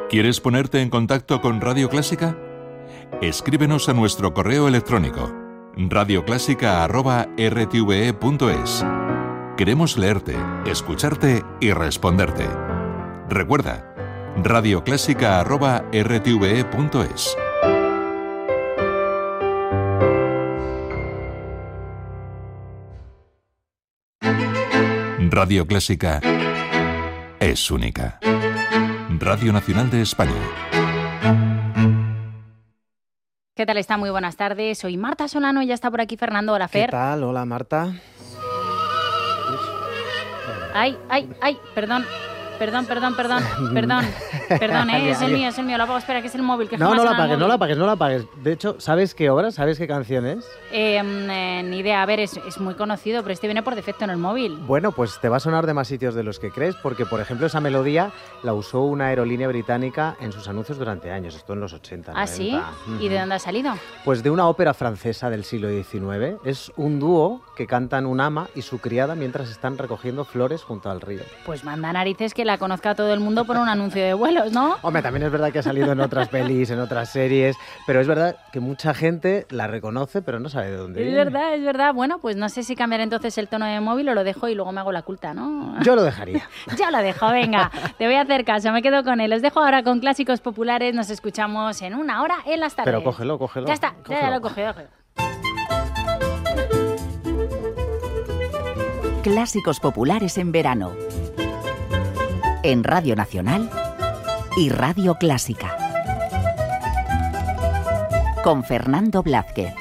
¿Quieres ponerte en contacto con Radio Clásica? Escríbenos a nuestro correo electrónico radioclásica@rtve.es. Queremos leerte, escucharte y responderte. Recuerda, radioclásica@rtve.es. Radio Clásica es única. Radio Nacional de España. ¿Qué tal está? Muy buenas tardes. Soy Marta Solano y ya está por aquí Fernando. Hola, Fer. ¿Qué tal? Hola, Marta. Ay, perdón, es el mío, lo apago, espera, que es el móvil, que No, jamás no la suena el apagues, móvil. no la apagues. De hecho, ¿sabes qué obra? ¿Sabes qué canción es? Ni idea, a ver, es muy conocido, pero este viene por defecto en el móvil. Bueno, pues te va a sonar de más sitios de los que crees, porque, por ejemplo, esa melodía la usó una aerolínea británica en sus anuncios durante años, esto en los 80, ¿Ah, 90. sí? ¿Y de dónde ha salido? Pues de una ópera francesa del siglo XIX. Es un dúo que cantan un ama y su criada mientras están recogiendo flores junto al río. Pues manda narices que la conozca todo el mundo por un anuncio de vuelos, ¿no? Hombre, también es verdad que ha salido en otras pelis, en otras series, pero es verdad que mucha gente la reconoce, pero no sabe de dónde viene. Es verdad. Bueno, pues no sé si cambiar entonces el tono de móvil o lo dejo y luego me hago la culta, ¿no? Yo lo dejaría. Yo lo dejo, venga. Te voy a hacer caso, me quedo con él. Os dejo ahora con clásicos populares. Nos escuchamos en una hora en las tardes. Pero cógelo. Ya está, ya lo he cogido. Clásicos populares en verano. En Radio Nacional y Radio Clásica. Con Fernando Blázquez.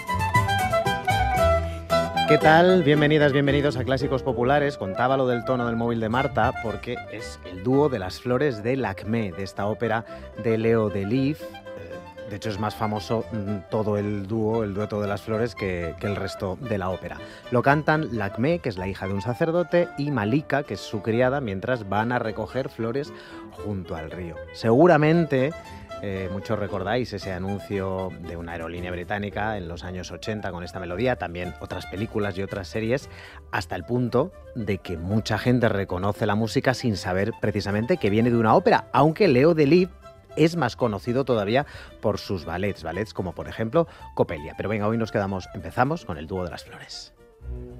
¿Qué tal? Bienvenidas, bienvenidos a Clásicos Populares. Contaba lo del tono del móvil de Marta porque es el dúo de las flores de Lakmé, de esta ópera de Leo Delibes. De hecho, es más famoso todo el dueto de las flores que el resto de la ópera. Lo cantan Lakmé, que es la hija de un sacerdote, y Malika, que es su criada, mientras van a recoger flores junto al río. Seguramente muchos recordáis ese anuncio de una aerolínea británica en los años 80 con esta melodía, también otras películas y otras series, hasta el punto de que mucha gente reconoce la música sin saber precisamente que viene de una ópera, aunque Leo Delibes es más conocido todavía por sus ballets como por ejemplo Coppelia. Pero venga, hoy empezamos con el dúo de las flores.